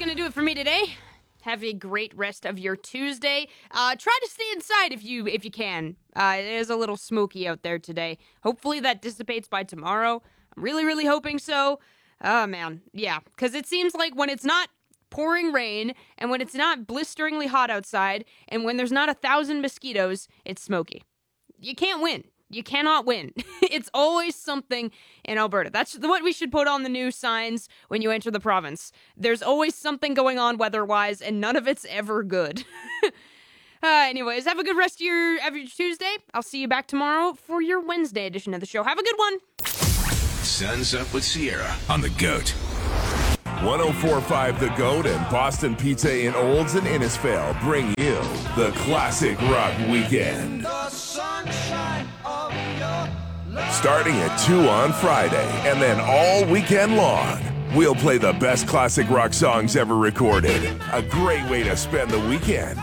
going to do it for me today. Have a great rest of your Tuesday. Try to stay inside if you can. It is a little smoky out there today. Hopefully that dissipates by tomorrow. I'm really, really hoping so. Oh, man. Yeah, because it seems like when it's not pouring rain and when it's not blisteringly hot outside and when there's not 1,000 mosquitoes, it's smoky. You can't win. You cannot win. It's always something in Alberta. That's what we should put on the new signs when you enter the province. There's always something going on weather-wise, and none of it's ever good. Anyways, have a good rest of your Tuesday. I'll see you back tomorrow for your Wednesday edition of the show. Have a good one. Sun's Up with Sierra on The GOAT. 104.5 The GOAT and Boston Pizza in Olds and Innisfail bring you the Classic Rock Weekend. Starting at 2 on Friday and then all weekend long, we'll play the best classic rock songs ever recorded. A great way to spend the weekend.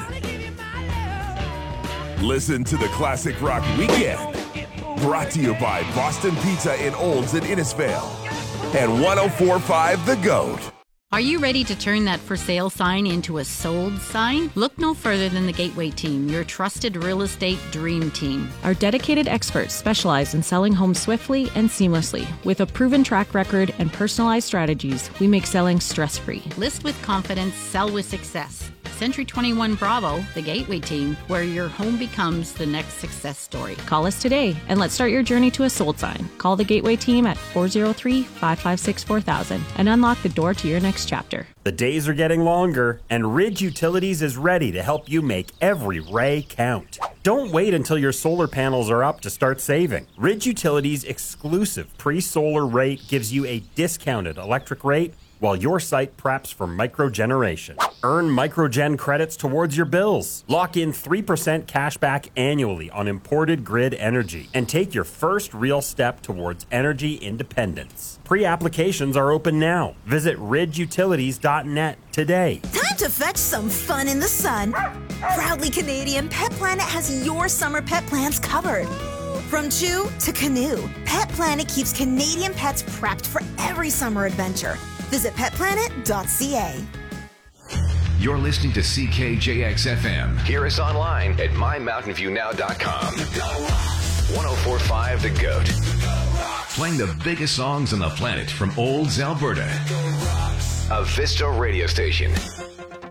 Listen to the Classic Rock Weekend. Brought to you by Boston Pizza in Olds and Innisfail. And 104.5 The GOAT. Are you ready to turn that for sale sign into a sold sign? Look no further than the Gateway Team, your trusted real estate dream team. Our dedicated experts specialize in selling homes swiftly and seamlessly. With a proven track record and personalized strategies, we make selling stress-free. List with confidence, sell with success. Century 21 Bravo, the Gateway Team, where your home becomes the next success story. Call us today and let's start your journey to a sold sign. Call the Gateway Team at 403-556-4000 and unlock the door to your next chapter. The days are getting longer, and Ridge Utilities is ready to help you make every ray count. Don't wait until your solar panels are up to start saving. Ridge Utilities' exclusive pre-solar rate gives you a discounted electric rate while your site preps for microgeneration. Earn microgen credits towards your bills. Lock in 3% cash back annually on imported grid energy and take your first real step towards energy independence. Pre-applications are open now. Visit ridgeutilities.net today. Time to fetch some fun in the sun. Proudly Canadian, Pet Planet has your summer pet plans covered. From chew to canoe, Pet Planet keeps Canadian pets prepped for every summer adventure. Visit petplanet.ca. You're listening to CKJX-FM. Hear us online at mymountainviewnow.com. 104.5 The GOAT. Playing the biggest songs on the planet from Olds, Alberta. A Vista radio station.